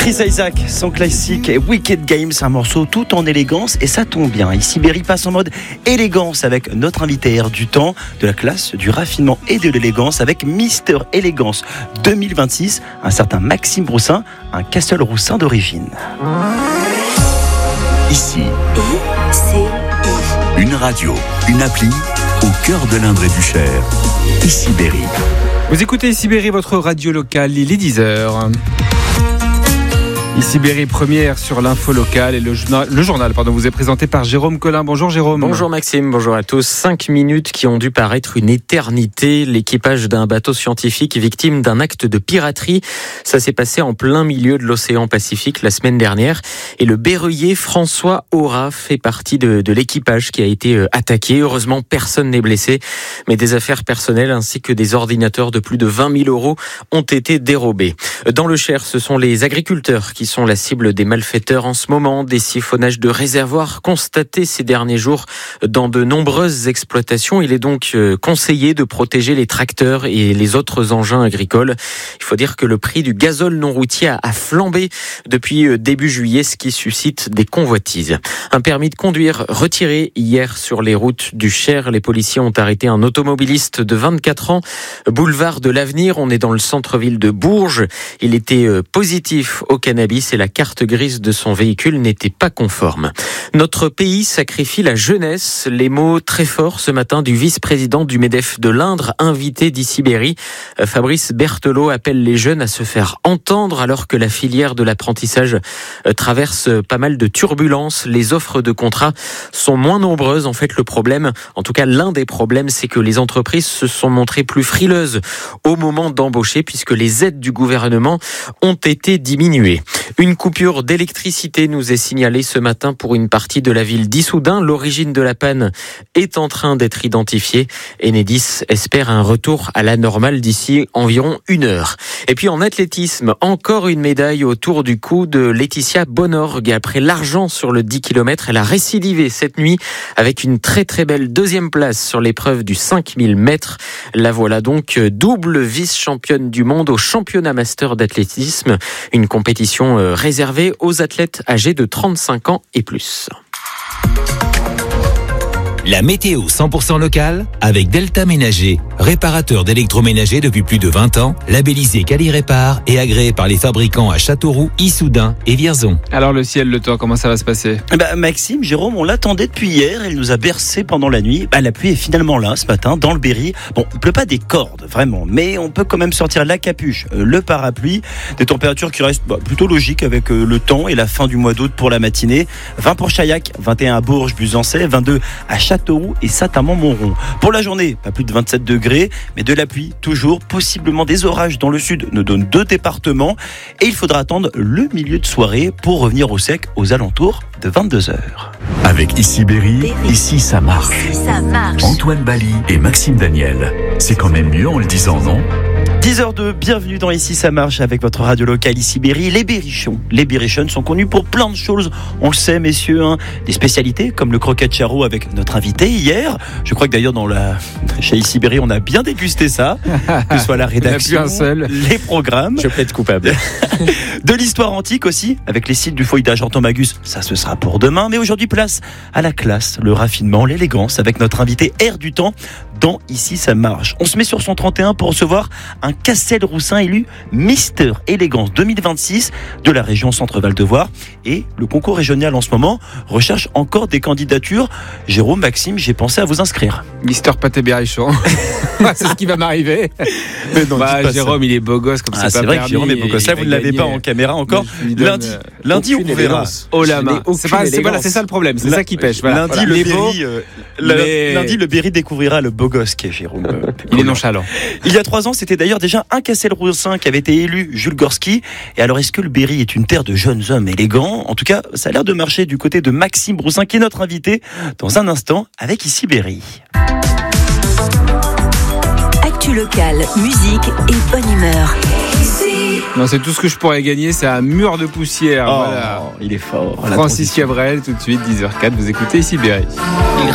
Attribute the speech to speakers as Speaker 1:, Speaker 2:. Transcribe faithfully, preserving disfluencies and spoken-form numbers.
Speaker 1: Chris Isaak, son classique Wicked Games, un morceau tout en élégance et ça tombe bien. Ici Berry passe en mode élégance avec notre invité Air du temps, de la classe, du raffinement et de l'élégance avec Mister Élégance deux mille vingt-six, un certain Maxime Broussin, un Castelroussin d'origine.
Speaker 2: Ici, une radio, une appli au cœur de l'Indre et du Cher. Ici Berry.
Speaker 3: Vous écoutez Ici Berry, votre radio locale, il est dix heures. Ici Berry, première sur l'info locale et le journal, le journal pardon, vous est présenté par Jérôme Collin. Bonjour Jérôme.
Speaker 4: Bonjour Maxime, bonjour à tous. Cinq minutes qui ont dû paraître une éternité. L'équipage d'un bateau scientifique victime d'un acte de piraterie. Ça s'est passé en plein milieu de l'océan Pacifique la semaine dernière. Et le berruyer François Aura fait partie de, de l'équipage qui a été attaqué. Heureusement, personne n'est blessé. Mais des affaires personnelles ainsi que des ordinateurs de plus de vingt mille euros ont été dérobés. Dans le Cher, ce sont les agriculteurs qui qui sont la cible des malfaiteurs en ce moment. Des siphonnages de réservoirs constatés ces derniers jours dans de nombreuses exploitations. Il est donc conseillé de protéger les tracteurs et les autres engins agricoles. Il faut dire que le prix du gazole non routier a flambé depuis début juillet, ce qui suscite des convoitises. Un permis de conduire retiré hier sur les routes du Cher. Les policiers ont arrêté un automobiliste de vingt-quatre ans, boulevard de l'Avenir. On est dans le centre-ville de Bourges. Il était positif au cannabis et la carte grise de son véhicule n'était pas conforme. Notre pays sacrifie la jeunesse. Les mots très forts ce matin du vice-président du MEDEF de l'Indre, invité d'Ici Berry. Fabrice Berthelot appelle les jeunes à se faire entendre alors que la filière de l'apprentissage traverse pas mal de turbulences. Les offres de contrats sont moins nombreuses. En fait, le problème, en tout cas l'un des problèmes, c'est que les entreprises se sont montrées plus frileuses au moment d'embaucher puisque les aides du gouvernement ont été diminuées. Une coupure d'électricité nous est signalée ce matin pour une partie de la ville d'Issoudun. L'origine de la panne est en train d'être identifiée. Enedis espère un retour à la normale d'ici environ une heure. Et puis en athlétisme, encore une médaille autour du cou de Laetitia Bonorg. Après l'argent sur le dix kilomètres, elle a récidivé cette nuit avec une très très belle deuxième place sur l'épreuve du cinq mille mètres. La voilà donc double vice-championne du monde au championnat master d'athlétisme. Une compétition réservée aux athlètes âgés de trente-cinq ans et plus.
Speaker 5: La météo cent pour cent locale avec Delta Ménager, réparateur d'électroménager depuis plus de vingt ans, labellisé Quali-Répar et agréé par les fabricants à Châteauroux, Issoudun et Vierzon.
Speaker 3: Alors le ciel, le temps, comment ça va se passer ?
Speaker 1: Bah, Maxime, Jérôme, on l'attendait depuis hier, elle nous a bercé pendant la nuit. Bah, la pluie est finalement là ce matin dans le Berry. Bon, il pleut pas des cordes vraiment, mais on peut quand même sortir la capuche, le parapluie, des températures qui restent bah, plutôt logiques avec euh, le temps et la fin du mois d'août pour la matinée. vingt pour Chaillac, vingt et un à Bourges, Buzancais, vingt-deux à Châteauroux et Saint-Amand-Montrond. Pour la journée, pas plus de vingt-sept degrés, mais de la pluie toujours, possiblement des orages dans le sud, nous donne deux départements et il faudra attendre le milieu de soirée pour revenir au sec aux alentours de vingt-deux heures.
Speaker 2: Avec Ici Berry, ici ça marche.
Speaker 6: Ici ça marche.
Speaker 2: Antoine Bali et Maxime Daniel. C'est quand même mieux en le disant, non ?
Speaker 1: dix heures deux, bienvenue dans Ici ça marche avec votre radio locale Ici Berry. Les berrichons, les berrichons sont connus pour plein de choses, on le sait messieurs, hein. Des spécialités comme le croquet de charreau avec notre invité hier. Je crois que d'ailleurs dans la... chez Ici Berry on a bien dégusté ça, que ce soit la rédaction, les programmes.
Speaker 4: Je plaide coupable.
Speaker 1: De l'histoire antique aussi, avec les sites du feuilletage Artomagus, ça ce sera pour demain. Mais aujourd'hui place à la classe, le raffinement, l'élégance avec notre invité Air du temps dans Ici ça marche. On se met sur son trente et un pour recevoir un Castelroussin élu Mister Élégance deux mille vingt-six de la région Centre-Val de Loire. Et le concours régional en ce moment recherche encore des candidatures. Jérôme, Maxime, j'ai pensé à vous inscrire.
Speaker 3: Mister Pâté Berrichon. C'est ce qui va m'arriver.
Speaker 1: Mais non,
Speaker 3: bah, Jérôme, il est beau gosse comme
Speaker 1: ah,
Speaker 3: c'est
Speaker 1: pas
Speaker 3: pas
Speaker 1: vrai
Speaker 3: permis.
Speaker 1: Que Jérôme est beau gosse. Là, vous ne l'avez pas en caméra encore. Lundi, lundi on verra.
Speaker 3: Oh la main. C'est, pas, c'est, voilà, c'est ça le problème. C'est la, ça qui pêche. Voilà.
Speaker 1: Lundi,
Speaker 3: voilà.
Speaker 1: le Berry, euh,
Speaker 3: mais...
Speaker 1: lundi, le Berry découvrira le beau gosse qu'est Jérôme.
Speaker 3: Il est nonchalant.
Speaker 1: Il y a trois ans, c'était d'ailleurs déjà un Castelroussin qui avait été élu, Jules Gorski. Et alors, est-ce que le Berry est une terre de jeunes hommes élégants ? En tout cas, ça a l'air de marcher du côté de Maxime Broussin, qui est notre invité dans un instant avec Ici Berry.
Speaker 6: Actu local, musique et bonne humeur.
Speaker 3: Non, c'est tout ce que je pourrais gagner, c'est un mur de poussière.
Speaker 1: Oh,
Speaker 3: voilà.
Speaker 1: Il est fort.
Speaker 3: Francis Cabrel, tout de suite, dix heures zéro quatre, vous écoutez Ici Berry.